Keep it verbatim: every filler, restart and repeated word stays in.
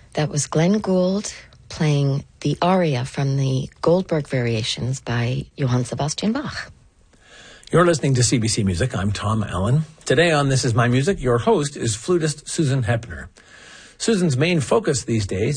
That was Glenn Gould playing the aria from the Goldberg Variations by Johann Sebastian Bach. You're listening to C B C Music. I'm Tom Allen. Today on This Is My Music, your host is flutist Susan Hepner. Susan's main focus these days